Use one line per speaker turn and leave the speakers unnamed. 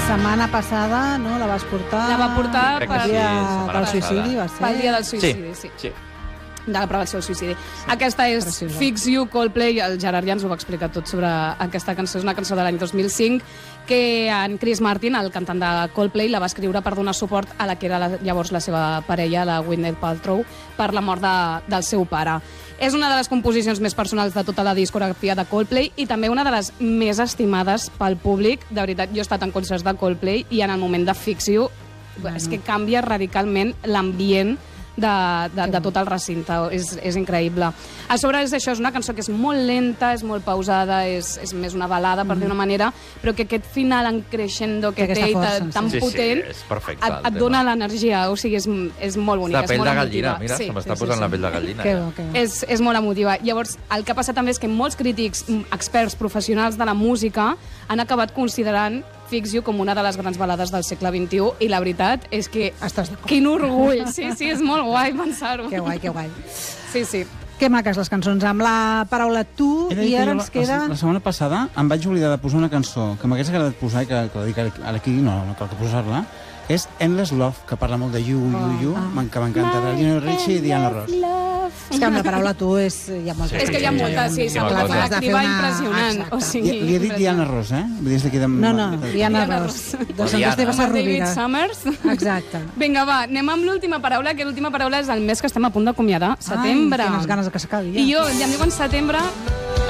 setmana passada, no?, la vas portar...
La va portar
pel suïcidi, va ser?
Pel dia del suïcidi, sí. De la prevenció del suïcidi. Aquesta és Fix You, Coldplay. El Gerard ja ens ho va explicar tot sobre aquesta cançó. És una cançó de l'any 2005 que en Chris Martin, el cantant de Coldplay, la va escriure per donar suport a la que era llavors la seva parella, la Gwyneth Paltrow, per la mort del seu pare. És una de les composicions més personals de tota la discografia de Coldplay i també una de les més estimades pel públic. De veritat, jo he estat en concerts de Coldplay i en el moment de Fix You és que canvia radicalment l'ambient de tot el recinte, és increïble. A sobre és això, és una cançó que és molt lenta, és molt pausada, és més una balada, per dir una manera, però que aquest final en crescendo que té tan potent et dona l'energia, o sigui, és molt bonica.
La pell de gallina, mira, se m'està posant la pell de gallina.
És molt emotiva. Llavors, el que ha passat també és que molts crítics, experts professionals de la música, han acabat considerant Fix You com una de les grans balades del segle XXI i la veritat és que... Quin orgull! Sí, és molt guai pensar-ho.
Que guai, que guai.
Sí.
Que maques les cançons, amb la paraula tu, i ara ens queda...
La setmana passada em vaig oblidar de posar una cançó que m'hagués agradat posar i que la dic aquí, no cal que posar-la, és Endless Love, que parla molt de you, que m'encanta, de Lionel Richie i Diana Ross.
És que amb la paraula tu és...
És que hi ha moltes, sí, la criba impressionant.
Li he dit Diana Ross,
No, Diana Ross. De Sant Esteve Sarrovira.
David Summers.
Exacte.
Vinga, va, anem amb l'última paraula, que l'última paraula és el mes que estem a punt d'acomiadar, setembre.
Quines ganes que s'acabi, ja.
I jo, ja em diuen setembre...